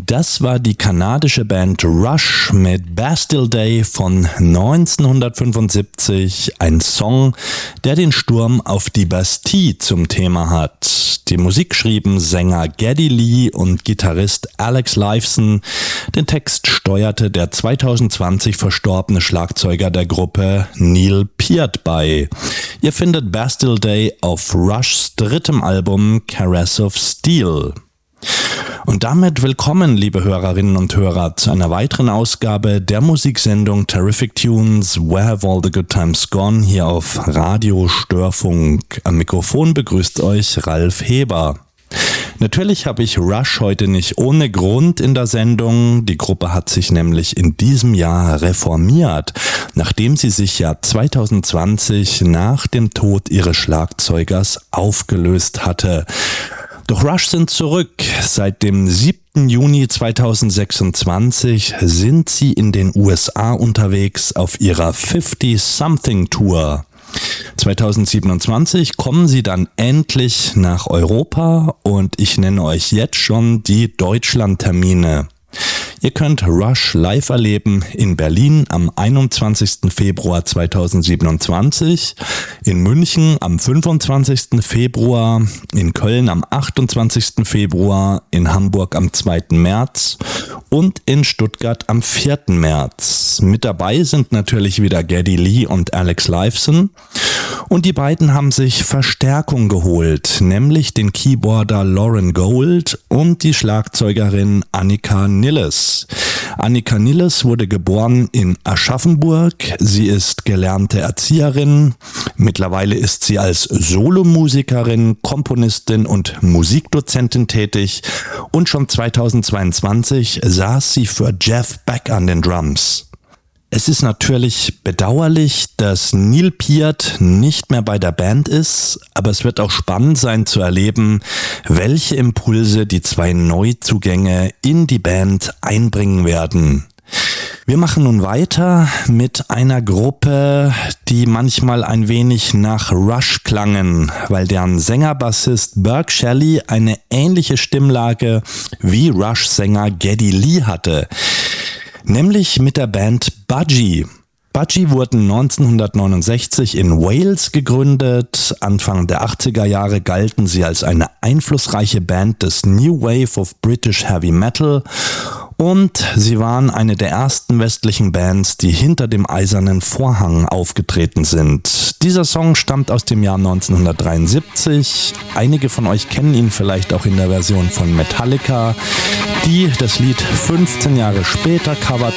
Das war die kanadische Band Rush mit Bastille Day von 1975, ein Song, der den Sturm auf die Bastille zum Thema hat. Die Musik schrieben Sänger Geddy Lee und Gitarrist Alex Lifeson. Den Text steuerte der 2020 verstorbene Schlagzeuger der Gruppe Neil Peart bei. Ihr findet Bastille Day auf Rushs drittem Album Caress of Steel. Und damit willkommen, liebe Hörerinnen und Hörer, zu einer weiteren Ausgabe der Musiksendung Terrific Tunes, Where Have All the Good Times Gone, hier auf Radio Störfunk. Am Mikrofon begrüßt euch Ralf Heber. Natürlich habe ich Rush heute nicht ohne Grund in der Sendung. Die Gruppe hat sich nämlich in diesem Jahr reformiert, nachdem sie sich ja 2020 nach dem Tod ihres Schlagzeugers aufgelöst hatte. Doch Rush sind zurück. Seit dem 7. Juni 2026 sind sie in den USA unterwegs auf ihrer 50-Something Tour. 2027 kommen sie dann endlich nach Europa und ich nenne euch jetzt schon die Deutschlandtermine. Ihr könnt Rush live erleben in Berlin am 21. Februar 2027, in München am 25. Februar, in Köln am 28. Februar, in Hamburg am 2. März und in Stuttgart am 4. März. Mit dabei sind natürlich wieder Geddy Lee und Alex Lifeson. Und die beiden haben sich Verstärkung geholt, nämlich den Keyboarder Lauren Gold und die Schlagzeugerin Annika Nilles. Annika Nilles wurde geboren in Aschaffenburg. Sie ist gelernte Erzieherin. Mittlerweile ist sie als Solomusikerin, Komponistin und Musikdozentin tätig. Und schon 2022 saß sie für Jeff Beck an den Drums. Es ist natürlich bedauerlich, dass Neil Peart nicht mehr bei der Band ist, aber es wird auch spannend sein zu erleben, welche Impulse die zwei Neuzugänge in die Band einbringen werden. Wir machen nun weiter mit einer Gruppe, die manchmal ein wenig nach Rush klangen, weil deren Sänger-Bassist Burke Shelley eine ähnliche Stimmlage wie Rush-Sänger Geddy Lee hatte. Nämlich mit der Band Budgie. Budgie wurden 1969 in Wales gegründet. Anfang der 80er Jahre galten sie als eine einflussreiche Band des New Wave of British Heavy Metal. Und sie waren eine der ersten westlichen Bands, die hinter dem eisernen Vorhang aufgetreten sind. Dieser Song stammt aus dem Jahr 1973. Einige von euch kennen ihn vielleicht auch in der Version von Metallica, die das Lied 15 Jahre später covert